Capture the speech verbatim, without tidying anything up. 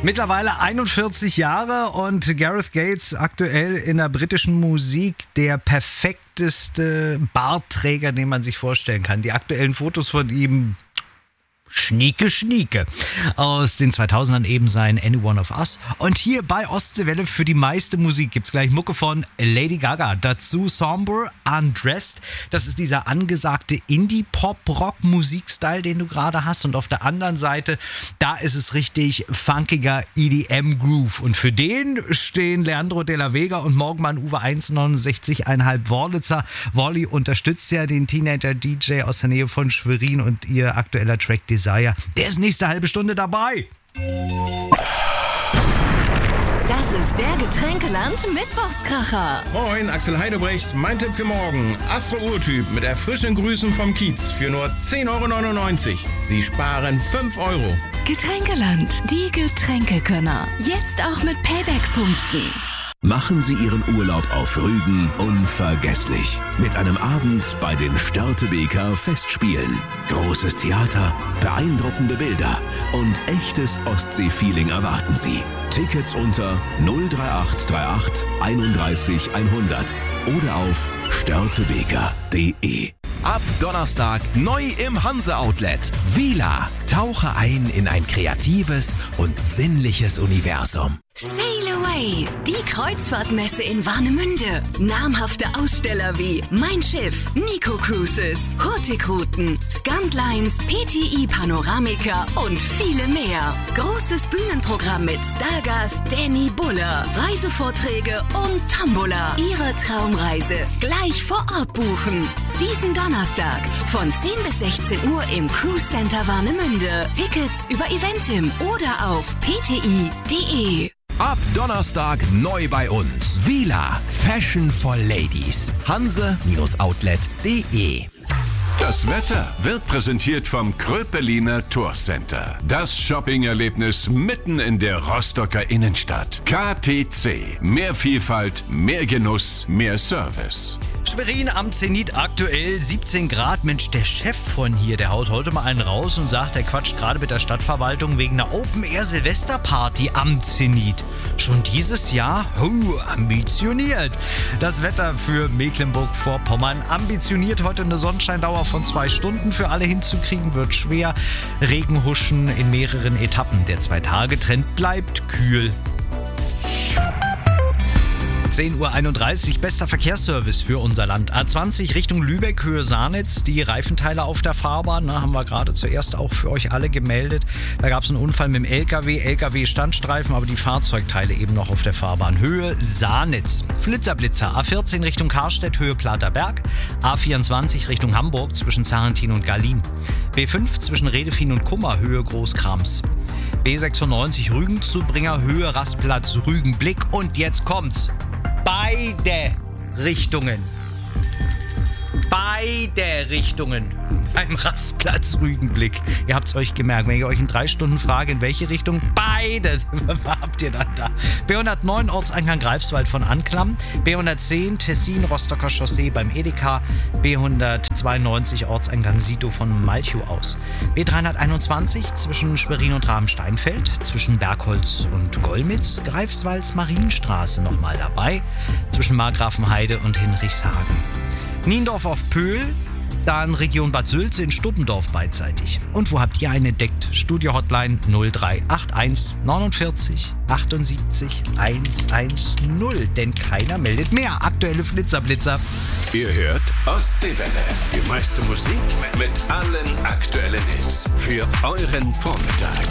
Mittlerweile einundvierzig Jahre und Gareth Gates aktuell in der britischen Musik der perfekteste Bartträger, den man sich vorstellen kann. Die aktuellen Fotos von ihm... Schnieke, Schnieke. Aus den zweitausendern eben sein Any One of Us. Und hier bei Ostseewelle für die meiste Musik gibt's gleich Mucke von Lady Gaga. Dazu Sombre, Undressed. Das ist dieser angesagte Indie-Pop-Rock-Musikstyle, den du gerade hast. Und auf der anderen Seite, da ist es richtig funkiger E D M-Groove. Und für den stehen Leandro de la Vega und Morgenmann Uwe eins neunundsechzig Komma fünf Wörlitzer. Wally unterstützt ja den Teenager-D J aus der Nähe von Schwerin und ihr aktueller Track Desire. Der ist nächste halbe Stunde dabei. Das ist der Getränkeland Mittwochskracher. Moin, Axel Heidebrecht. Mein Tipp für morgen. Astro-Urtyp mit erfrischenden Grüßen vom Kiez für nur zehn Euro neunundneunzig. Sie sparen fünf Euro. Getränkeland, die Getränkekönner. Jetzt auch mit Payback-Punkten. Machen Sie Ihren Urlaub auf Rügen unvergesslich. Mit einem Abend bei den Störtebeker Festspielen. Großes Theater, beeindruckende Bilder und echtes Ostsee-Feeling erwarten Sie. Tickets unter null drei acht drei acht einunddreißig hundert oder auf störtebeker punkt de. Ab Donnerstag neu im Hanse-Outlet. Vila. Tauche ein in ein kreatives und sinnliches Universum. Sail Away, die Kreuzfahrtmesse in Warnemünde. Namhafte Aussteller wie Mein Schiff, Nico Cruises, Hurtigruten, Scantlines, P T I Panoramica und viele mehr. Großes Bühnenprogramm mit Stargast Danny Buller, Reisevorträge und Tombola. Ihre Traumreise gleich vor Ort buchen. Diesen Donnerstag von zehn bis sechzehn Uhr im Cruise Center Warnemünde. Tickets über Eventim oder auf p t i punkt de. Ab Donnerstag neu bei uns. Vila. Fashion for Ladies. Hanse-Outlet punkt de. Das Wetter wird präsentiert vom Kröpeliner Tourcenter. Das Shopping-Erlebnis mitten in der Rostocker Innenstadt. K T C. Mehr Vielfalt, mehr Genuss, mehr Service. Schwerin am Zenit aktuell siebzehn Grad. Mensch, der Chef von hier, der haut heute mal einen raus und sagt, er quatscht gerade mit der Stadtverwaltung wegen einer Open-Air-Silvesterparty am Zenit. Schon dieses Jahr? Oh, ambitioniert. Das Wetter für Mecklenburg-Vorpommern. Ambitioniert heute eine Sonnenscheindauer von zwei Stunden. Für alle hinzukriegen wird schwer. Regenhuschen in mehreren Etappen. Der Zwei-Tage-Trend bleibt kühl. zehn Uhr einunddreißig, bester Verkehrsservice für unser Land. A zwanzig Richtung Lübeck, Höhe Sarnitz, die Reifenteile auf der Fahrbahn, ne, haben wir gerade zuerst auch für euch alle gemeldet. Da gab es einen Unfall mit dem L K W, L K W-Standstreifen, aber die Fahrzeugteile eben noch auf der Fahrbahn. Höhe Sarnitz. Flitzer-Blitzer, A vierzehn Richtung Karstedt, Höhe Platerberg, A vierundzwanzig Richtung Hamburg zwischen Zarentin und Gallin, B fünf zwischen Redefin und Kummer, Höhe Großkrams, B sechsundneunzig Rügen-Zubringer, Höhe Rastplatz Rügenblick und jetzt kommt's. Beide Richtungen. Beide Richtungen. Beim Rastplatz Rügenblick. Ihr habt es euch gemerkt, wenn ich euch in drei Stunden frage, in welche Richtung, beide habt ihr dann da. B hundertneun Ortseingang Greifswald von Anklam, B hundertzehn Tessin Rostocker Chaussee beim Edeka, B hundertzweiundneunzig Ortseingang Sito von Malchow aus, B dreihunderteinundzwanzig zwischen Schwerin und Rabensteinfeld, zwischen Bergholz und Golmitz, Greifswalds Marienstraße nochmal dabei, zwischen Margrafenheide und Hinrichshagen. Niendorf auf Pöhl, dann Region Bad Sülze in Stuppendorf beidseitig. Und wo habt ihr einen entdeckt? Studio-Hotline null drei acht eins neunundvierzig achtundsiebzig hundertzehn, denn keiner meldet mehr. Aktuelle Flitzerblitzer. Ihr hört Ostseewelle. Die meiste Musik mit allen aktuellen Hits für euren Vormittag.